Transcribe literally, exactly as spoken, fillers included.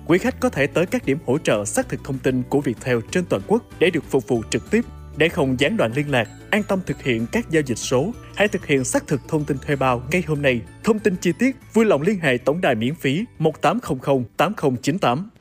Quý khách có thể tới các điểm hỗ trợ xác thực thông tin của Viettel trên toàn quốc để được phục vụ trực tiếp. Để không gián đoạn liên lạc, an tâm thực hiện các giao dịch số, hãy thực hiện xác thực thông tin thuê bao ngay hôm nay. Thông tin chi tiết vui lòng liên hệ tổng đài miễn phí một tám không không tám không chín tám.